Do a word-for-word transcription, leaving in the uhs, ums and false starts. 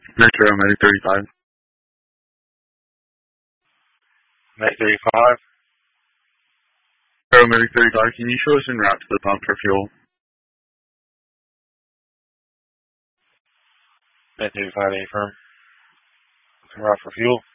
Metro, Medic thirty-five. Medic thirty-five. Metro, Medic thirty-five, can you show us en route to the pump for fuel? Medic thirty-five, A firm. En route for fuel.